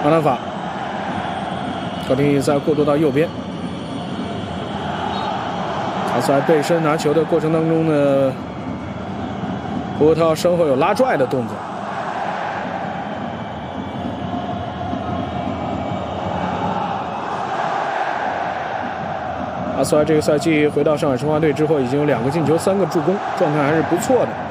马兰法，特丁伊塞过渡到右边，卡斯莱背身拿球的过程当中呢，葡萄身后有拉拽的动作。阿斯莱这个赛季回到上海申花队之后，已经有2个进球、3个助攻，状态还是不错的。